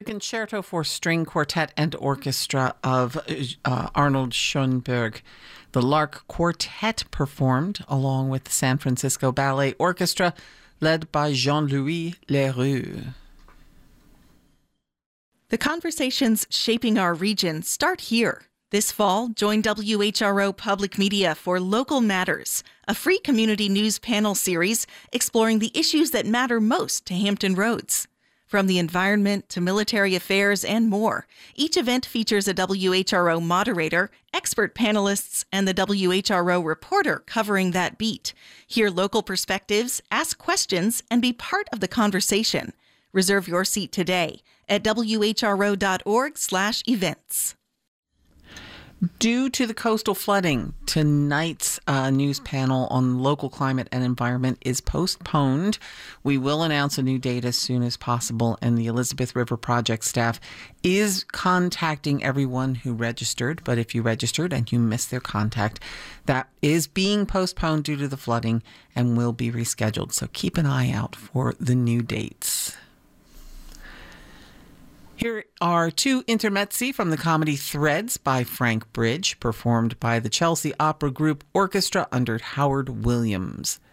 Concerto for String Quartet and Orchestra of Arnold Schoenberg. The Lark Quartet performed along with the San Francisco Ballet Orchestra, led by Jean-Louis Leroux. The conversations shaping our region start here. This fall, join WHRO Public Media for Local Matters, a free community news panel series exploring the issues that matter most to Hampton Roads. From the environment to military affairs and more, each event features a WHRO moderator, expert panelists, and the WHRO reporter covering that beat. Hear local perspectives, ask questions, and be part of the conversation. Reserve your seat today at whro.org/events. Due to the coastal flooding, tonight's news panel on local climate and environment is postponed. We will announce a new date as soon as possible, and the Elizabeth River Project staff is contacting everyone who registered. But if you registered and you missed their contact, that is being postponed due to the flooding and will be rescheduled. So keep an eye out for the new dates. Here are two intermezzi from the comedy Threads by Frank Bridge, performed by the Chelsea Opera Group Orchestra under Howard Williams.